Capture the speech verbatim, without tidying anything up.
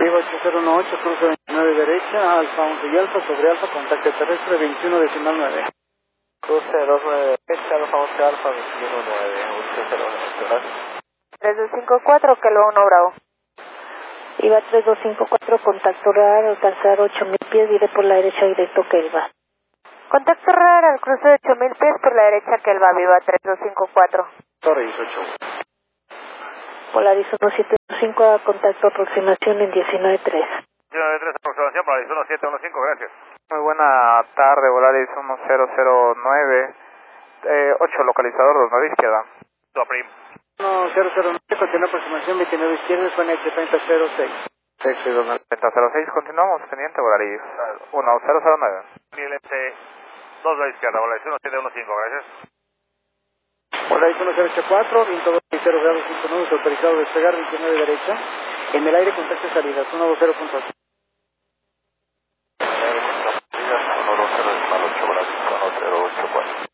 Viva ocho cero uno ocho, cruce veintinueve derecha, Alfa once y Alfa, sobre Alfa, contacto terrestre veintiuno decimal nueve. Cruce dos nueve derecha, Alfa once Alfa, veintiuno nueve, ocho cero uno, gracias. tres dos cinco cuatro, Kilo uno Bravo. Iba tres dos cinco cuatro, contacto radar, alcanzar ocho mil pies, diré por la derecha directo Kelva. Contacto radar al cruce de ocho mil pies por la derecha Kelva, viva tres dos cinco cuatro. Torre dieciocho. Polaris uno siete uno cinco a contacto aproximación en diecinueve tres. diecinueve tres aproximación, Polaris uno siete uno cinco, gracias. Muy buena tarde, Volaris uno cero cero nueve, eh, ocho localizador, dos nueve izquierda. Soprim. uno cero cero nueve, continúa aproximación veintinueve izquierda, España H treinta cero seis. seis seis dos cero seis, continuamos, pendiente, Volaris uno cero cero nueve. L T dos a izquierda, Polaris uno siete uno cinco, gracias. Polaris uno cero ocho cuatro, viento dos cero grados cinco nudos, autorizado despegar veintinueve derecha. En el aire contacto salidas, uno dos cero punto ocho. uno dos cero ocho, Volaris uno cero ocho cuatro.